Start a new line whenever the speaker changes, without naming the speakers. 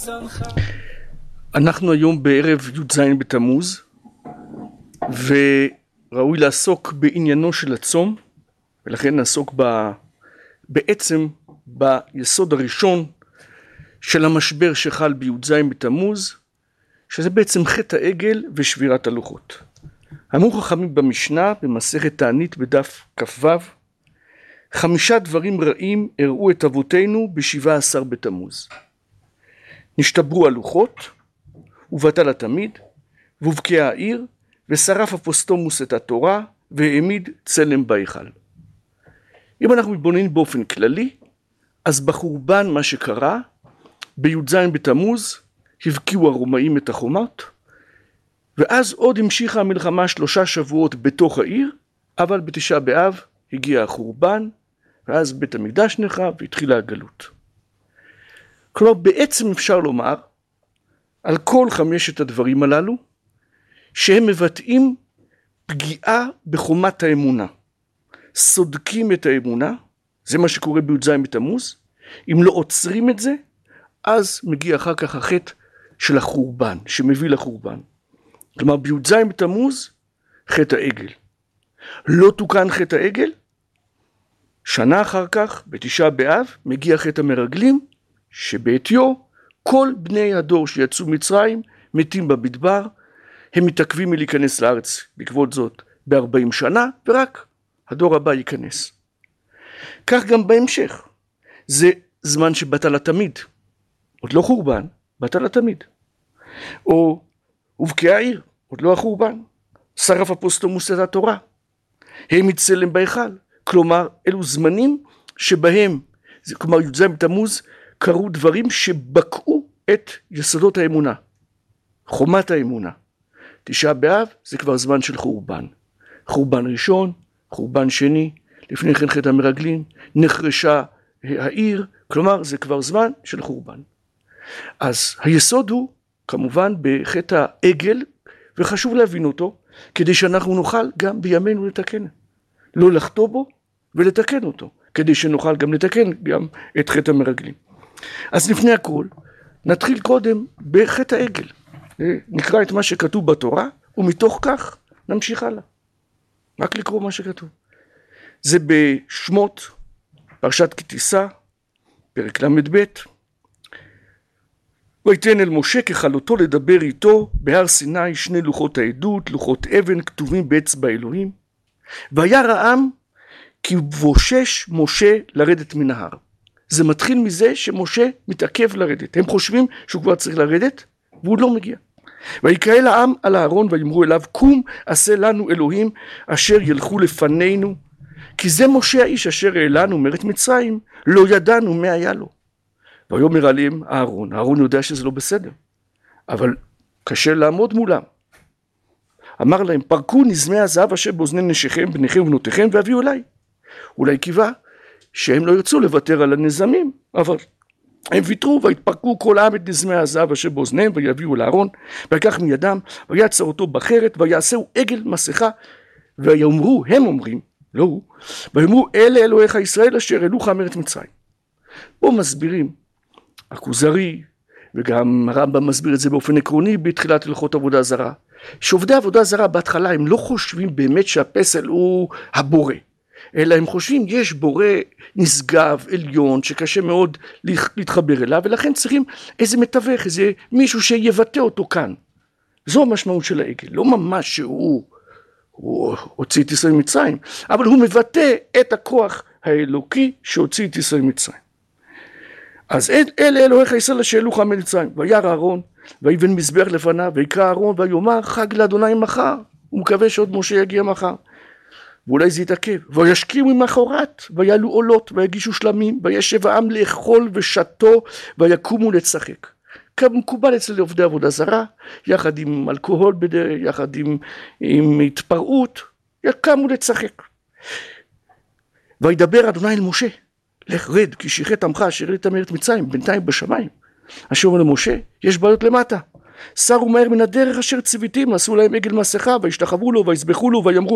אנחנו היום בערב י"ז בתמוז, וראוי לעסוק בעניינו של הצום, ולכן נעסוק בעצם ביסוד הראשון של המשבר שחל בי"ז בתמוז, שזה בעצם חטא העגל ושבירת הלוחות. אמרו חכמים במשנה במסכת תענית בדף כ"ו, 5 דברים רעים הראו את אבותינו ב17 בתמוז. נשתברו הלוחות, ובטל התמיד, והובקעה העיר, ושרף אפוסטומוס את התורה, והעמיד צלם בהיכל. אם אנחנו מתבוננים באופן כללי, אז בחורבן מה שקרה, בי"ז בתמוז, הבקיעו הרומאים את החומות, ואז עוד המשיכה המלחמה 3 שבועות בתוך העיר, אבל בתשעה באב הגיע החורבן, ואז בית המקדש נחרב והתחילה הגלות. כלומר, בעצם אפשר לומר, על כל 5 הדברים הללו, שהם מבטאים פגיעה בחומת האמונה. סודקים את האמונה, זה מה שקורה בי"ז בתמוז. אם לא עוצרים את זה, אז מגיע אחר כך החטא של החורבן, שמביא לחורבן. כלומר, בי"ז בתמוז, חטא העגל. לא תוקן חטא העגל, שנה אחר כך, בתשעה באב, מגיע חטא המרגלים, שבעטיו כל בני הדור שיצאו מצרים מתים במדבר, הם מתעכבים מלהיכנס לארץ בעקבות זאת ב40 שנה, ורק הדור הבא ייכנס. כך גם בהמשך, זה זמן שבטל התמיד, עוד לא חורבן, בטל התמיד. או הובקעה העיר, עוד לא החורבן, שרף אפוסטומוס את התורה, העמיד צלם בהיכל. כלומר, אלו זמנים שבהם, כלומר י"ז בתמוז, קרו דברים שבקעו את יסודות האמונה, חומת האמונה. תשעה באב זה כבר זמן של חורבן. חורבן ראשון, חורבן שני, לפני כן חטא המרגלים, נחרשה העיר, כלומר זה כבר זמן של חורבן. אז היסוד הוא כמובן בחטא העגל, וחשוב להבין אותו, כדי שאנחנו נוכל גם בימינו לתקן. לא לחטוא בו ולתקן אותו, כדי שנוכל גם לתקן גם את חטא המרגלים. אז לפני הכל, נתחיל קודם בחטא העגל. נקרא את מה שכתוב בתורה, ומתוך כך נמשיך הלאה. רק לקרוא מה שכתוב. זה בשמות, פרשת כי תישא, פרק ל"ב. ויתן אל משה ככלותו לדבר איתו בהר סיני 2 לוחות העדות, לוחות אבן כתובים באצבע אלוהים. וירא העם כי בושש משה לרדת מן ההר. זה מתחיל מזה שמשה מתעכב לרדת. הם חושבים שהוא כבר צריך לרדת, והוא לא מגיע. ויקרא אל העם על אהרון ויאמרו אליו, קום עשה לנו אלוהים אשר ילכו לפנינו, כי זה משה האיש אשר העלנו מארץ מצרים, לא ידענו מה היה לו. ויאמר עליהם אהרון, אהרון יודע שזה לא בסדר, אבל קשה לעמוד מולם. אמר להם, פרקו נזמי הזהב אשר באוזני נשיכם, בניכם ובנותיכם, והביאו אליי. אולי קיווה שהם לא ירצו לוותר על הנזמים, אבל הם ויתרו, והתפרקו כל העם את נזמי הזהב אשר באוזניהם, ויביאו לאהרון, ויקח מידם, ויעצר אותו בחרת, ויעשהו עגל מסכה, ויאמרו, הם אומרים, לא הוא, ויאמרו, אלה אלוהיך ישראל אשר העלוך מארץ מצרים. פה מסבירים, הכוזרי, וגם הרמב"ם מסביר את זה באופן עקרוני, בתחילת הלכות עבודה זרה, שעובדי עבודה זרה בהתחלה הם לא חושבים באמת שהפסל הוא הבורא, אלא הם חושבים יש בורא נשגב, עליון, שקשה מאוד להתחבר אליו, ולכן צריכים איזה מתווך, איזה מישהו שיבטא אותו כאן. זו המשמעות של העגל, לא ממש שהוא הוציא את ישראל ממצרים, אבל הוא מבטא את הכוח האלוקי שהוציא את ישראל ממצרים. אז אלה אלוהיך ישראל אשר העלוך מארץ מצרים. וירא אהרון ויבן מזבח לפניו, ויקרא אהרון ויאמר, חג לאדוני מחר. הוא מקווה שעוד משה יגיע מחר, ואולי זה יתעכב. וישכימו ממחרת, ויעלו עולות, ויגישו שלמים, וישב העם לאכול ושתו, ויקומו לצחק. כמקובל אצל עובדי עבודה זרה, יחד עם אלכוהול בדרך, יחד עם התפרעות, יקמו לצחק. וידבר אדוני אל משה, לך רד, כי שיחת עמך אשר העלית מארץ מצרים, בינתיים בשמיים. אשר אומר למשה, יש בעיות למטה. סרו מהר מן הדרך אשר ציוויתים, עשו להם עגל מסכה, וישתחוו לו, ויזבחו לו, ויאמרו